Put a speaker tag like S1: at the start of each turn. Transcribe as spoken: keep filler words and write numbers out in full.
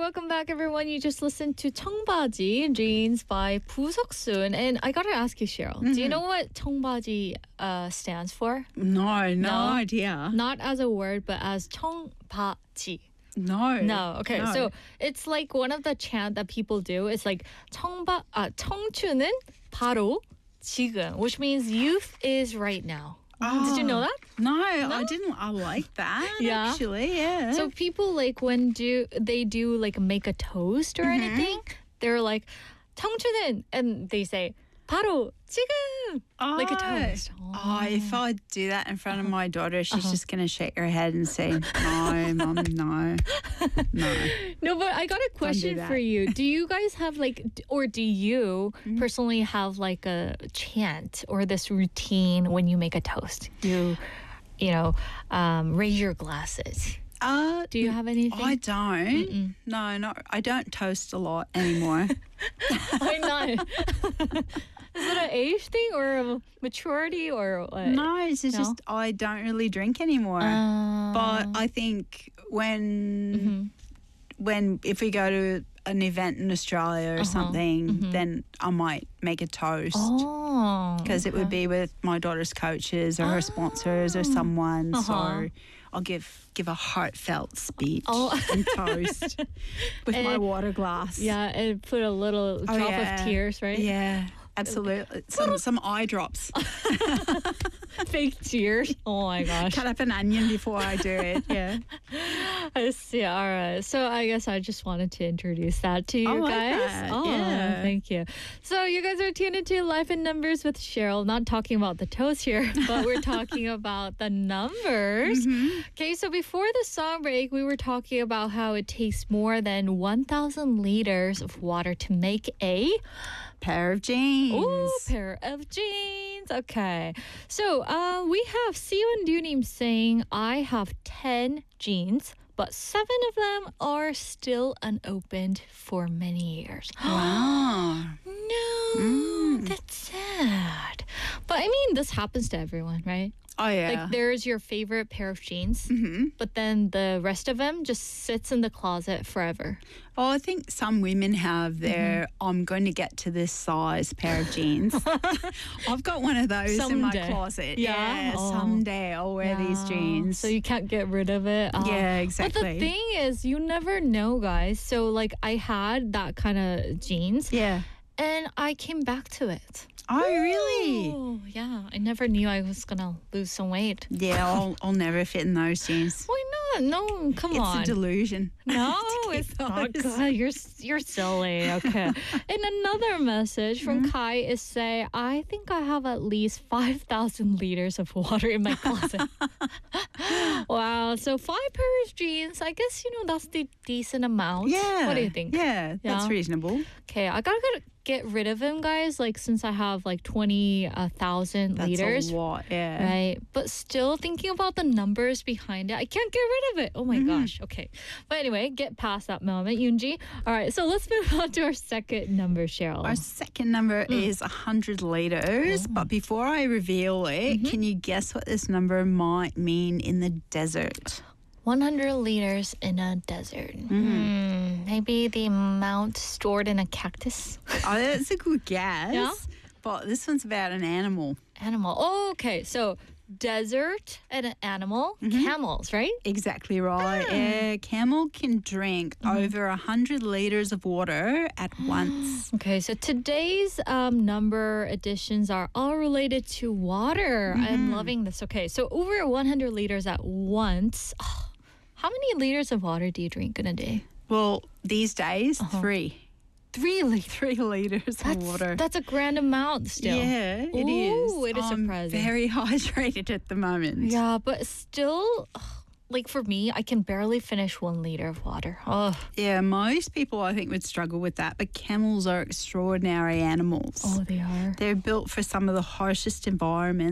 S1: welcome back, everyone. You just listened to 청바지 Jeans by 부석순. And I gotta ask you, Cheryl, mm-hmm. do you know what 청바지 uh, stands for?
S2: No, no,
S1: No?
S2: idea.
S1: Not as a word, but as 청바지.
S2: No.
S1: No. Okay.
S2: No.
S1: So it's like one of the chant that people do. It's like 청바 아 청춘은 바로 지금, which means youth is right now.
S2: Oh,
S1: Did you know that?
S2: No, no, I didn't. I like that.
S1: Yeah.
S2: Actually, yeah.
S1: So people like when do they do like make a toast or
S2: mm-hmm.
S1: anything, they're like 청춘은, and they say 바로 지금,
S2: oh.
S1: like a toast.
S2: Oh. oh, if I do that in front
S1: uh-huh.
S2: of my daughter, she's
S1: uh-huh.
S2: just gonna shake her head and say, "No, mom, no, no."
S1: No, but I got a question for you. Do you guys have like, or do you mm-hmm. personally have like a chant or this routine when you make a toast? You, you know, um, raise your glasses.
S2: Uh,
S1: do you have anything?
S2: I don't.
S1: Mm-mm.
S2: No, no, I don't toast a lot anymore.
S1: Why not? Is it an age thing or a maturity or what?
S2: No, it's
S1: no?
S2: just I don't really drink anymore.
S1: Uh,
S2: but I think when
S1: mm-hmm.
S2: when if we go to an event in Australia or
S1: uh-huh.
S2: something,
S1: mm-hmm.
S2: then I might make a toast.
S1: Oh,
S2: because
S1: okay.
S2: it would be with my daughter's coaches or her sponsors or someone.
S1: Uh-huh.
S2: So I'll give give a heartfelt speech
S1: oh.
S2: and toast with
S1: and,
S2: my water glass.
S1: Yeah, and put a little
S2: oh,
S1: drop
S2: yeah.
S1: of tears, right?
S2: Yeah, absolutely. Some some eye drops.
S1: Fake tears. Oh my gosh.
S2: Cut up an onion before I do it. Yeah.
S1: I see. All right. So I guess I just wanted to introduce that to you
S2: I like
S1: guys.
S2: that.
S1: Oh,
S2: yeah.
S1: Thank you. So you guys are tuned into Life in Numbers with Cheryl. Not talking about the toast here, but we're talking about the numbers.
S2: Mm-hmm.
S1: Okay. So before the song break, we were talking about how it takes more than one thousand liters of water to make a
S2: pair of jeans.
S1: Ooh, pair of jeans. Okay. So uh, we have Siwon Dunim saying, I have ten jeans, but seven of them are still unopened for many years.
S2: Wow.
S1: No,
S2: mm.
S1: that's sad. But I mean, this happens to everyone, right?
S2: Oh, yeah.
S1: Like there's your favorite pair of jeans,
S2: mm-hmm.
S1: but then the rest of them just sits in the closet forever.
S2: Oh, I think some women have their, mm-hmm. I'm going to get to this size pair of jeans. I've got one of those
S1: someday.
S2: in my closet.
S1: Yeah,
S2: yeah
S1: oh.
S2: someday I'll wear
S1: yeah.
S2: these jeans.
S1: So you can't get rid of it. Oh.
S2: Yeah, exactly.
S1: But the thing is, you never know, guys. So like I had that kind of jeans.
S2: Yeah.
S1: And I came back to it.
S2: Oh, really?
S1: Oh, yeah. I never knew I was going to lose some weight.
S2: Yeah, I'll, I'll never fit in those jeans.
S1: Why not? No, come
S2: it's
S1: on.
S2: It's a delusion.
S1: No, it's not good. You're, you're silly. Okay. And another message from mm-hmm. Kai is say, I think I have at least five thousand liters of water in my closet. Wow. So five pairs of jeans. I guess, you know, that's the decent amount.
S2: Yeah.
S1: What do you think?
S2: Yeah, that's
S1: yeah?
S2: reasonable.
S1: Okay. I got to get rid of them, guys. Like, since I have like twenty thousand liters.
S2: That's a lot, yeah.
S1: Right. But still thinking about the numbers behind it, I can't get rid of it. Oh my
S2: mm-hmm.
S1: gosh. Okay. But anyway, get past that moment, Yoonji. All right. So let's move on to our second number, Cheryl.
S2: Our second number
S1: mm.
S2: is one hundred liters. Oh. But before I reveal it,
S1: mm-hmm.
S2: can you guess what this number might mean in the desert?
S1: one hundred liters in a desert.
S2: Mm-hmm.
S1: Hmm, maybe the amount stored in a cactus.
S2: Oh, that's a good guess.
S1: Yeah?
S2: But this one's about an animal.
S1: Animal. Oh, okay. So desert and an animal.
S2: Mm-hmm.
S1: Camels, right?
S2: Exactly right.
S1: Ah.
S2: A camel can drink mm-hmm. over one hundred liters of water at once.
S1: Okay, so today's um, number additions are all related to water.
S2: Mm-hmm.
S1: I'm loving this. Okay, so over one hundred liters at once. Oh, how many liters of water do you drink in a day?
S2: Well, these days,
S1: uh-huh.
S2: three.
S1: Three liters.
S2: Three liters
S1: that's,
S2: of water.
S1: That's a grand amount still.
S2: Yeah, it
S1: Ooh,
S2: is.
S1: it is
S2: I'm
S1: surprising.
S2: Very hydrated at the moment.
S1: Yeah, but still, ugh, like for me, I can barely finish one liter of water. Oh.
S2: Yeah, most people I think would struggle with that, but camels are extraordinary animals.
S1: Oh, they are.
S2: They're built for some of the harshest environments.